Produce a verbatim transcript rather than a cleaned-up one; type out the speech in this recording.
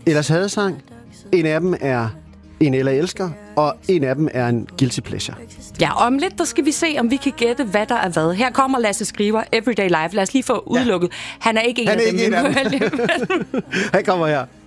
Ellers Hadesang. En af dem er En Ella elsker, og en af dem er en guilty pleasure. Ja, om lidt, der skal vi se, om vi kan gætte, hvad der er hvad. Her kommer Lasse Skriver, Everyday Life. Lad os lige få udelukket. Han er ikke en Han er af dem. ikke en af dem. Han kommer her.